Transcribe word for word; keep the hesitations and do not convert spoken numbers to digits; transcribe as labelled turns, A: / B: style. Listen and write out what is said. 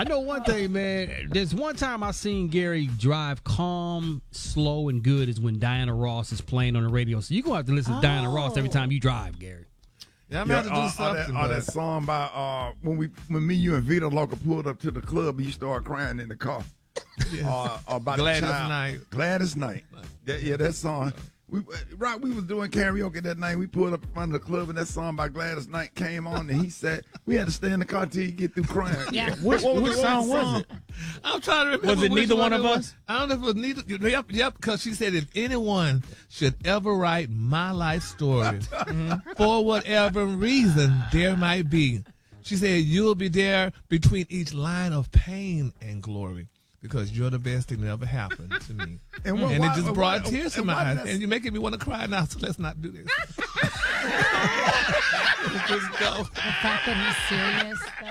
A: I know one thing, man. There's one time I seen Gary drive calm, slow, and good is when Diana Ross is playing on the radio. So you're going to have to listen to
B: Oh.
A: Diana Ross every time you drive, Gary.
C: Yeah, I'm
D: Yeah,
C: gonna have to do
D: uh, uh,
C: something.
D: that, uh,
C: but-
D: that song by uh, when we when me, you, and Vito Loca pulled up to the club and you started crying in the car.
C: Yes.
D: Uh, about
C: Gladys
D: the child.
C: Knight.
D: Gladys Knight. Yeah, yeah, that song. We right, we was doing karaoke that night. We pulled up in front of the club and that song by Gladys Knight came on and he said we had to stay in the car till you get through crying.
B: Yeah.
E: Which,
D: What was
E: which
D: the- what
E: song was it?
C: I'm trying to remember.
E: Was it
C: which
E: neither one
C: it
E: of
C: was.
E: us?
C: I don't know if it was neither. Yep, yep. Because she said if anyone should ever write my life story for whatever reason there might be, she said you'll be there between each line of pain and glory. Because you're the best thing that ever happened to me.
D: And,
C: And,
D: what-
C: it
D: why-
C: just
D: why-
C: brought tears to
D: and
C: my
D: why
C: eyes.
D: did I-
C: And you're making me want to cry now, so let's not do this. Let's just go.
B: The fact that he's serious.